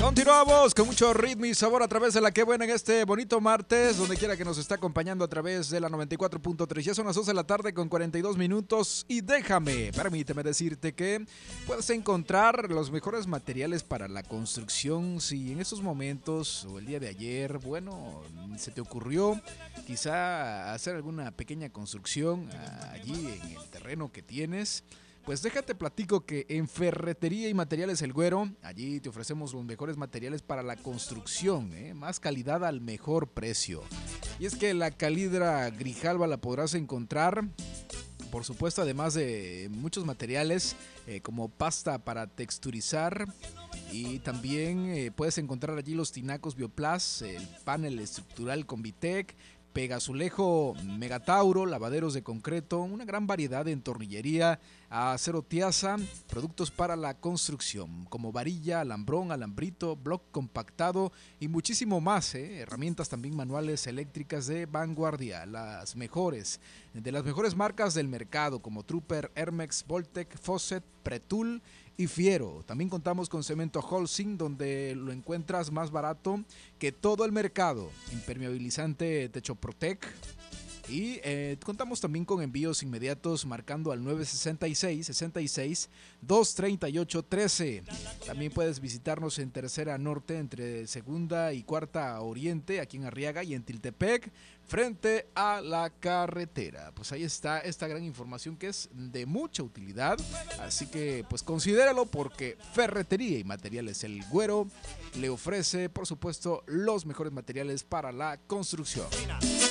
Continuamos con mucho ritmo y sabor a través de la que buena en este bonito martes, donde quiera que nos está acompañando a través de la 94.3. Ya son las 2 de la tarde con 42 minutos y permíteme decirte que puedes encontrar los mejores materiales para la construcción. Si en estos momentos o el día de ayer, bueno, se te ocurrió quizá hacer alguna pequeña construcción allí en el terreno que tienes, pues déjate platico que en Ferretería y Materiales El Güero, allí te ofrecemos los mejores materiales para la construcción, más calidad al mejor precio. Y es que la calidra Grijalva la podrás encontrar, por supuesto, además de muchos materiales como pasta para texturizar. Y también puedes encontrar allí los tinacos Bioplas, el panel estructural Convitec, Pegazulejo Megatauro, lavaderos de concreto, una gran variedad de tornillería, acero tiaza, productos para la construcción, como varilla, alambrón, alambrito, bloc compactado y muchísimo más, herramientas también manuales eléctricas de vanguardia, las mejores, de las mejores marcas del mercado, como Trooper, Hermex, Voltec, Fosset, Pretul y Fiero. También contamos con cemento Holcim, donde lo encuentras más barato que todo el mercado. Impermeabilizante Techoprotec. Y contamos también con envíos inmediatos marcando al 966-66-238-13. También puedes visitarnos en Tercera Norte, entre Segunda y Cuarta Oriente, aquí en Arriaga, y en Tiltepec, frente a la carretera. Pues ahí está esta gran información que es de mucha utilidad. Así que pues considéralo, porque Ferretería y Materiales El Güero le ofrece, por supuesto, los mejores materiales para la construcción.